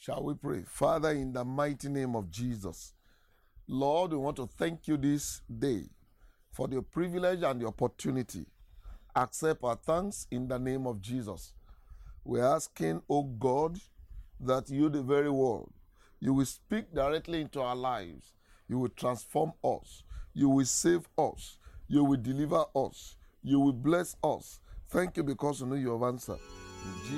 Shall we pray? Father, in the mighty name of Jesus, Lord, we want to thank you this day for the privilege and the opportunity. Accept our thanks in the name of Jesus. We're asking, oh God, that you, the very word, you will speak directly into our lives. You will transform us. You will save us. You will deliver us. You will bless us. Thank you because you know you have answered. In Jesus'